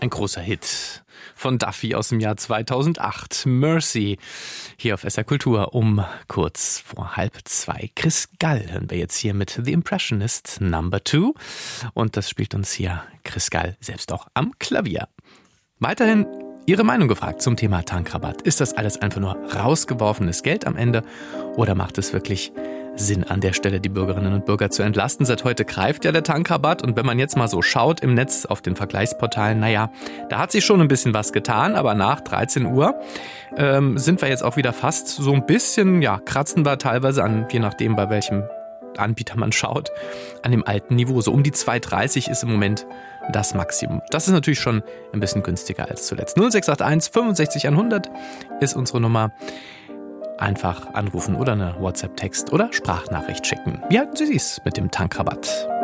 ein großer Hit von Duffy aus dem Jahr 2008. Mercy, hier auf SR Kultur um kurz vor 1:30. Chris Gall hören wir jetzt hier mit The Impressionist Number 2. Und das spielt uns hier Chris Gall selbst auch am Klavier. Weiterhin Ihre Meinung gefragt zum Thema Tankrabatt. Ist das alles einfach nur rausgeworfenes Geld am Ende oder macht es wirklich Sinn, an der Stelle die Bürgerinnen und Bürger zu entlasten? Seit heute greift ja der Tankrabatt und wenn man jetzt mal so schaut im Netz auf den Vergleichsportalen, da hat sich schon ein bisschen was getan, aber nach 13 Uhr sind wir jetzt auch wieder fast so ein bisschen, kratzen wir teilweise an, je nachdem bei welchem Anbieter man schaut, an dem alten Niveau. So um die 2,30 ist im Moment das Maximum. Das ist natürlich schon ein bisschen günstiger als zuletzt. 0681 65 100 ist unsere Nummer. Einfach anrufen oder eine WhatsApp-Text oder Sprachnachricht schicken. Wie halten Sie es mit dem Tankrabatt?